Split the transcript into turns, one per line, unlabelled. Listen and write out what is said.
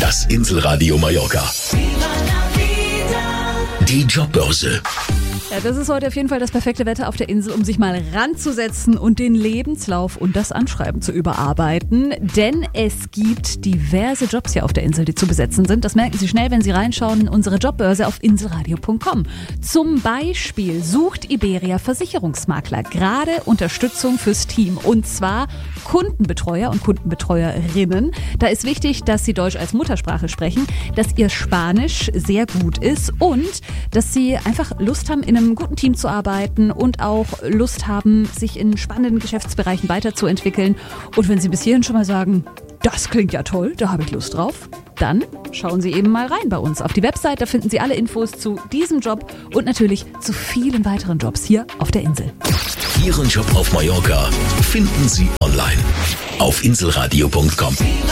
Das Inselradio Mallorca. Die Jobbörse.
Ja, das ist heute auf jeden Fall das perfekte Wetter auf der Insel, um sich mal ranzusetzen und den Lebenslauf und das Anschreiben zu überarbeiten. Denn es gibt diverse Jobs hier auf der Insel, die zu besetzen sind. Das merken Sie schnell, wenn Sie reinschauen in unsere Jobbörse auf inselradio.com. Zum Beispiel sucht Iberia Versicherungsmakler gerade Unterstützung fürs Team. Und zwar Kundenbetreuer und Kundenbetreuerinnen. Da ist wichtig, dass Sie Deutsch als Muttersprache sprechen, dass Ihr Spanisch sehr gut ist und dass Sie einfach Lust haben, in einem guten Team zu arbeiten und auch Lust haben, sich in spannenden Geschäftsbereichen weiterzuentwickeln. Und wenn Sie bis hierhin schon mal sagen, das klingt ja toll, da habe ich Lust drauf, dann schauen Sie eben mal rein bei uns auf die Website. Da finden Sie alle Infos zu diesem Job und natürlich zu vielen weiteren Jobs hier auf der Insel.
Ihren Job auf Mallorca finden Sie online auf inselradio.com.